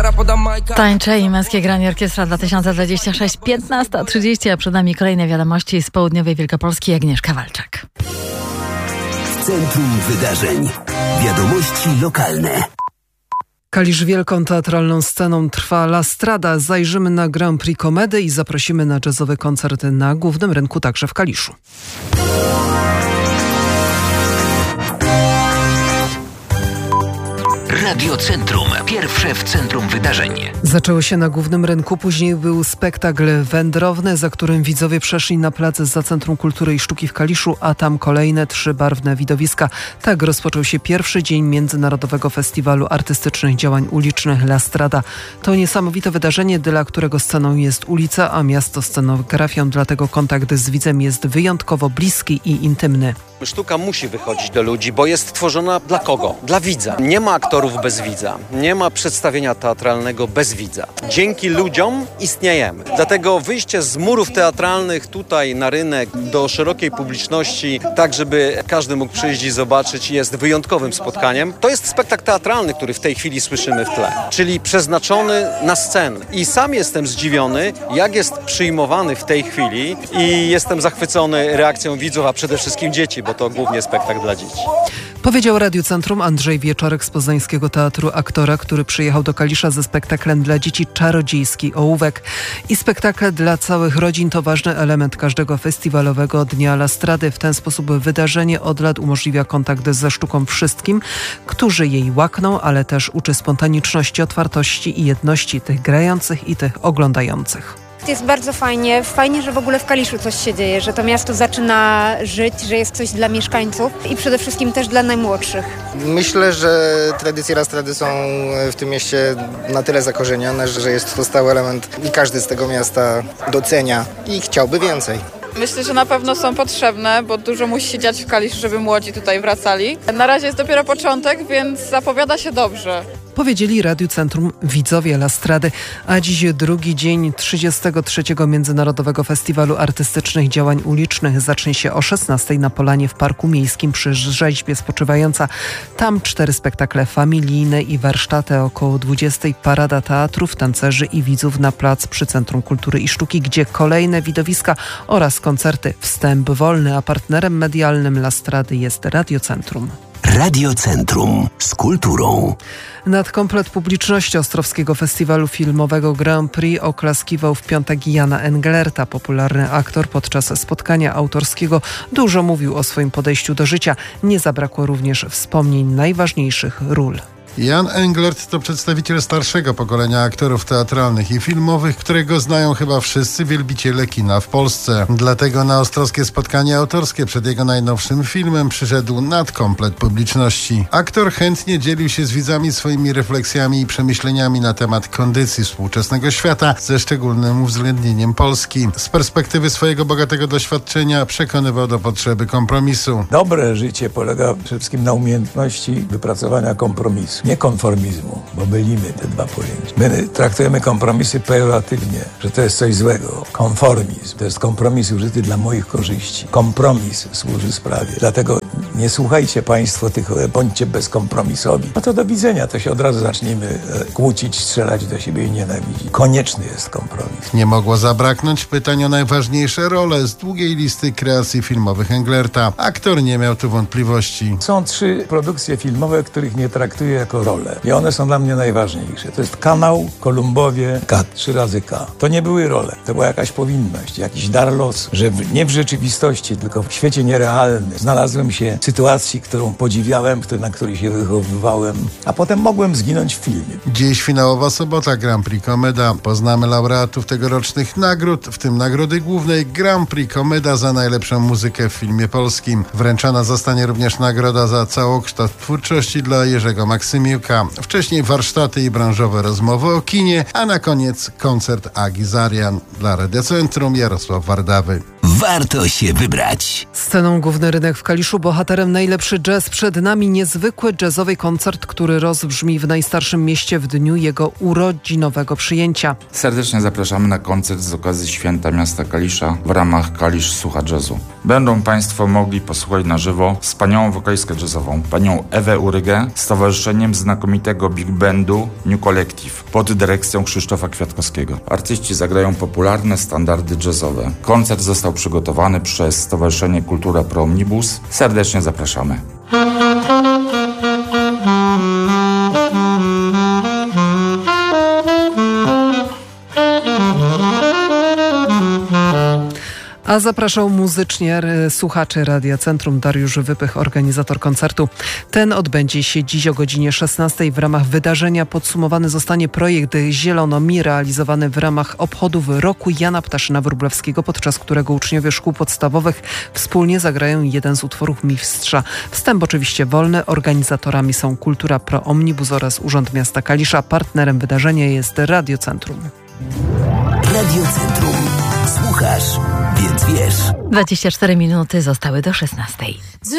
Tańcze i męskie granie Orkiestra 2026, 15:30, a przed nami kolejne wiadomości z południowej Wielkopolski. Agnieszka Walczak. W centrum wydarzeń. Wiadomości lokalne. Kalisz wielką teatralną sceną trwa La Strada. Zajrzymy na Grand Prix Komedy i zaprosimy na jazzowy koncert na Głównym Rynku, także w Kaliszu. Radio Centrum. Pierwsze w centrum wydarzeń. Zaczęło się na Głównym Rynku, później był spektakl wędrowny, za którym widzowie przeszli na plac za Centrum Kultury i Sztuki w Kaliszu, a tam kolejne 3 barwne widowiska. Tak rozpoczął się pierwszy dzień Międzynarodowego Festiwalu Artystycznych Działań Ulicznych La Strada. To niesamowite wydarzenie, dla którego sceną jest ulica, a miasto scenografią, dlatego kontakt z widzem jest wyjątkowo bliski i intymny. Sztuka musi wychodzić do ludzi, bo jest tworzona dla kogo? Dla widza. Nie ma aktorów bez widza. Nie ma przedstawienia teatralnego bez widza. Dzięki ludziom istniejemy. Dlatego wyjście z murów teatralnych tutaj na rynek do szerokiej publiczności, tak żeby każdy mógł przyjść i zobaczyć, jest wyjątkowym spotkaniem. To jest spektakl teatralny, który w tej chwili słyszymy w tle, czyli przeznaczony na scenę. I sam jestem zdziwiony, jak jest przyjmowany w tej chwili i jestem zachwycony reakcją widzów, a przede wszystkim dzieci, bo to głównie spektakl dla dzieci. Powiedział Radiu Centrum Andrzej Wieczorek z Poznańskiego Teatru Aktora, który przyjechał do Kalisza ze spektaklem dla dzieci Czarodziejski Ołówek. I spektakl dla całych rodzin to ważny element każdego festiwalowego dnia La Strady. W ten sposób wydarzenie od lat umożliwia kontakt ze sztuką wszystkim, którzy jej łakną, ale też uczy spontaniczności, otwartości i jedności tych grających i tych oglądających. Jest bardzo fajnie, że w ogóle w Kaliszu coś się dzieje, że to miasto zaczyna żyć, że jest coś dla mieszkańców i przede wszystkim też dla najmłodszych. Myślę, że tradycje La Strady są w tym mieście na tyle zakorzenione, że jest to stały element i każdy z tego miasta docenia i chciałby więcej. Myślę, że na pewno są potrzebne, bo dużo musi się dziać w Kaliszu, żeby młodzi tutaj wracali. Na razie jest dopiero początek, więc zapowiada się dobrze. Powiedzieli Radiu Centrum widzowie La Strady, a dziś drugi dzień 33. Międzynarodowego Festiwalu Artystycznych Działań Ulicznych zacznie się o 16:00 na Polanie w Parku Miejskim przy rzeźbie Spoczywająca. Tam 4 spektakle familijne i warsztaty, około 20:00 parada teatrów, tancerzy i widzów na plac przy Centrum Kultury i Sztuki, gdzie kolejne widowiska oraz koncerty. Wstęp wolny, a partnerem medialnym La Strady jest Radio Centrum. Radio Centrum z kulturą. Nad komplet publiczności Ostrowskiego Festiwalu Filmowego Grand Prix oklaskiwał w piątek Jana Englerta. Popularny aktor podczas spotkania autorskiego dużo mówił o swoim podejściu do życia. Nie zabrakło również wspomnień najważniejszych ról. Jan Englert to przedstawiciel starszego pokolenia aktorów teatralnych i filmowych, którego znają chyba wszyscy wielbiciele kina w Polsce. Dlatego na ostrowskie spotkanie autorskie przed jego najnowszym filmem przyszedł nadkomplet publiczności. Aktor chętnie dzielił się z widzami swoimi refleksjami i przemyśleniami na temat kondycji współczesnego świata, ze szczególnym uwzględnieniem Polski. Z perspektywy swojego bogatego doświadczenia przekonywał do potrzeby kompromisu. Dobre życie polega przede wszystkim na umiejętności wypracowania kompromisu. Nie konformizmu, bo mylimy te dwa pojęcia. My traktujemy kompromisy pejoratywnie, że to jest coś złego. Konformizm to jest kompromis użyty dla moich korzyści. Kompromis służy sprawie. Dlatego nie słuchajcie państwo tych, bądźcie bezkompromisowi. No to do widzenia, to się od razu zaczniemy kłócić, strzelać do siebie i nienawidzić. Konieczny jest kompromis. Nie mogło zabraknąć pytań o najważniejsze role z długiej listy kreacji filmowych Englerta. Aktor nie miał tu wątpliwości. Są 3 produkcje filmowe, których nie traktuję jako role. I one są dla mnie najważniejsze. To jest Kanał, Kolumbowie, K, 3 razy K. To nie były role. To była jakaś powinność, jakiś dar losu, że nie w rzeczywistości, tylko w świecie nierealnym znalazłem się w sytuacji, którą podziwiałem, na której się wychowywałem, a potem mogłem zginąć w filmie. Dziś finałowa sobota Grand Prix Komeda. Poznamy laureatów tegorocznych nagród, w tym nagrody głównej Grand Prix Komeda za najlepszą muzykę w filmie polskim. Wręczona zostanie również nagroda za całokształt twórczości dla Jerzego Maksymiuka. Wcześniej warsztaty i branżowe rozmowy o kinie, a na koniec koncert Agi Zarian. Dla Radia Centrum Jarosław Wardawy. warto się wybrać. Sceną Główny Rynek w Kaliszu, bohaterem najlepszy jazz. Przed nami niezwykły jazzowy koncert, który rozbrzmi w najstarszym mieście w dniu jego urodzinowego przyjęcia. Serdecznie zapraszamy na koncert z okazji Święta Miasta Kalisza w ramach Kalisz Słucha Jazzu. Będą Państwo mogli posłuchać na żywo wspaniałą wokalistkę jazzową, panią Ewę Urygę, z towarzyszeniem znakomitego big bandu New Collective pod dyrekcją Krzysztofa Kwiatkowskiego. Artyści zagrają popularne standardy jazzowe. Koncert został przygotowany przez Stowarzyszenie Kultura Pro Omnibus. Serdecznie zapraszamy. A zapraszał muzycznie słuchaczy Radia Centrum Dariusz Wypych, organizator koncertu. Ten odbędzie się dziś o godzinie 16. W ramach wydarzenia podsumowany zostanie projekt Zielono Mi, realizowany w ramach obchodów roku Jana Ptaszyna-Wróblewskiego, podczas którego uczniowie szkół podstawowych wspólnie zagrają jeden z utworów mistrza. Wstęp oczywiście wolny. Organizatorami są Kultura Pro Omnibus oraz Urząd Miasta Kalisza. Partnerem wydarzenia jest Radio Centrum. Radio Centrum. Słuchasz, więc wiesz. 24 minuty zostały do 16.